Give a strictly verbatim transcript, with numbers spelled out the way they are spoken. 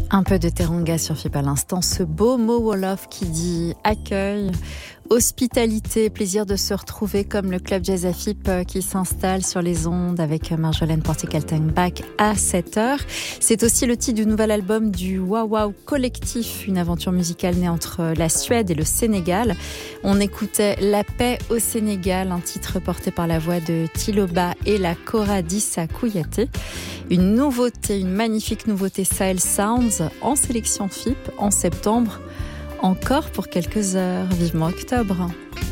Un peu de Teranga sur F I P à l'instant, ce beau mot Wolof qui dit accueil, hospitalité, plaisir de se retrouver comme le club Jazz à F I P qui s'installe sur les ondes avec Marjolaine Portier-Kaltenbach à sept heures. C'est aussi le titre du nouvel album du Wow Wow Collectif, une aventure musicale née entre la Suède et le Sénégal. On écoutait La paix au Sénégal, un titre porté par la voix de Tiloba et la Kora d'Issa Kouyaté. Une nouveauté, une magnifique nouveauté Sahel Sounds en sélection F I P en septembre, encore pour quelques heures. Vivement octobre.